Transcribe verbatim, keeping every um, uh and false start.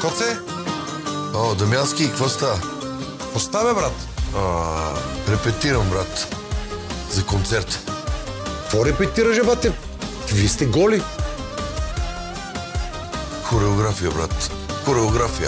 Коце? О, Дамянски, какво става? Поставя, брат. А, репетирам, брат. За концерт. Какво репетираш, бате? Вие сте голи. Хореография, брат. Хореография.